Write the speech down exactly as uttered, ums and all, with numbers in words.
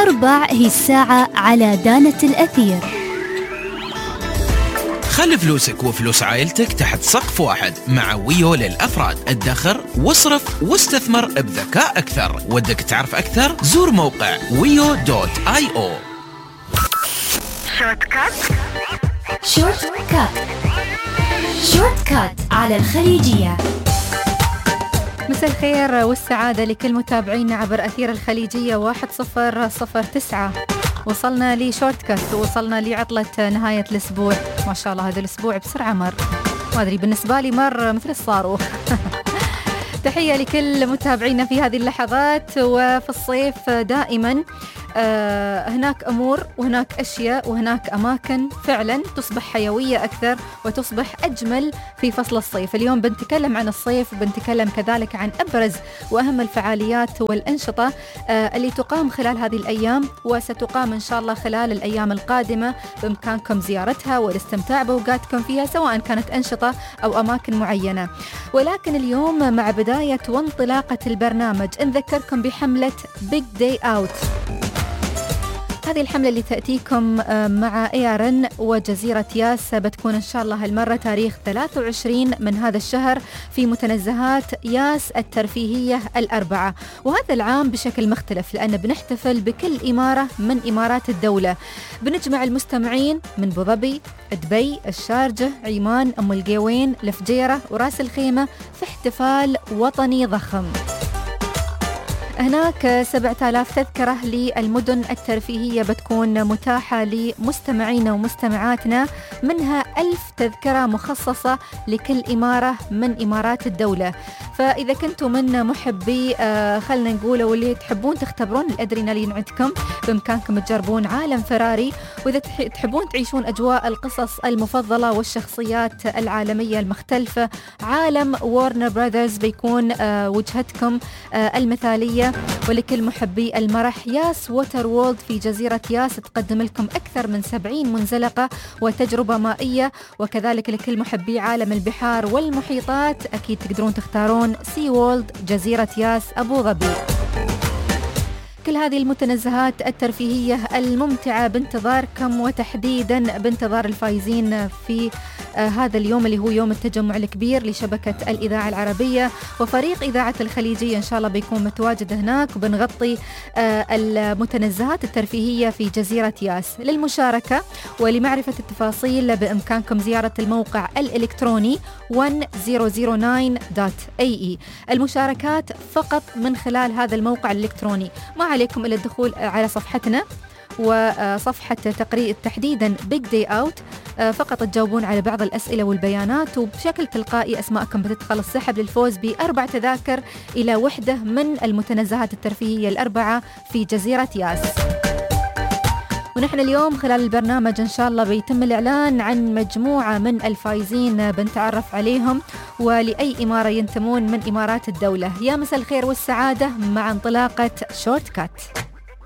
أربع هي الساعة على دانة الأثير. خلي فلوسك وفلوس عائلتك تحت سقف واحد مع ويو للأفراد. ادخر واصرف واستثمر بذكاء أكثر. ودك تعرف أكثر؟ زور موقع ويو دوت آي أو. شورت كات شورت كات شورت كات على الخليجية. مساء الخير والسعادة لكل متابعينا عبر أثير الخليجية واحد صفر صفر تسعة. وصلنا لشورت كات ووصلنا لعطلة نهاية الأسبوع. ما شاء الله هذا الأسبوع بسرعة مر، ما أدري بالنسبة لي مر مثل الصاروخ. تحية لكل متابعينا في هذه اللحظات. وفي الصيف دائما آه هناك أمور وهناك أشياء وهناك أماكن فعلا تصبح حيوية أكثر وتصبح أجمل في فصل الصيف. اليوم بنتكلم عن الصيف وبنتكلم كذلك عن أبرز وأهم الفعاليات والأنشطة آه اللي تقام خلال هذه الأيام وستقام إن شاء الله خلال الأيام القادمة. بإمكانكم زيارتها والاستمتاع بأوقاتكم فيها سواء كانت أنشطة أو أماكن معينة. ولكن اليوم مع بداية وانطلاقة البرنامج نذكركم بحملة Big Day Out. هذه الحملة اللي تأتيكم مع إيارن وجزيرة ياس بتكون إن شاء الله هالمرة تاريخ ثلاثة وعشرين من هذا الشهر في متنزهات ياس الترفيهية الأربعة. وهذا العام بشكل مختلف لأن بنحتفل بكل إمارة من إمارات الدولة. بنجمع المستمعين من أبو ظبي، دبي، الشارجة، عمان، أم القوين، الفجيرة وراس الخيمة في احتفال وطني ضخم. هناك سبعة آلاف تذكرة للمدن الترفيهية بتكون متاحة لمستمعينا ومستمعاتنا، منها ألف تذكرة مخصصة لكل إمارة من إمارات الدولة. فإذا كنتم من محبي آه خلنا نقول واللي تحبون تختبرون الأدرينالين عندكم بإمكانكم تجربون عالم فراري. وإذا تحبون تعيشون أجواء القصص المفضلة والشخصيات العالمية المختلفة عالم وارنر براذرز بيكون آه وجهتكم آه المثالية. ولكل محبي المرح ياس ووتر وورلد في جزيرة ياس تقدم لكم أكثر من سبعين منزلقة وتجربة مائية. وكذلك لكل محبي عالم البحار والمحيطات أكيد تقدرون تختارون سي وورلد جزيرة ياس أبو ظبي. كل هذه المتنزهات الترفيهية الممتعة بانتظاركم وتحديدا بانتظار الفائزين في آه هذا اليوم اللي هو يوم التجمع الكبير لشبكة الإذاعة العربية. وفريق إذاعة الخليجية إن شاء الله بيكون متواجد هناك وبنغطي آه المتنزهات الترفيهية في جزيرة ياس. للمشاركة ولمعرفة التفاصيل بإمكانكم زيارة الموقع الإلكتروني واحد ألف تسعة دوت إيه إي. المشاركات فقط من خلال هذا الموقع الإلكتروني، ما عليكم إلا الدخول على صفحتنا وصفحة تقرير تحديدا Big Day Out. فقط تجاوبون على بعض الأسئلة والبيانات وبشكل تلقائي أسماءكم بتدخل السحب للفوز بأربع تذاكر إلى وحدة من المتنزهات الترفيهية الأربعة في جزيرة ياس. ونحن اليوم خلال البرنامج إن شاء الله بيتم الإعلان عن مجموعة من الفائزين بنتعرف عليهم ولأي إمارة ينتمون من إمارات الدولة. يا مساء الخير والسعادة مع انطلاقة شورت كات.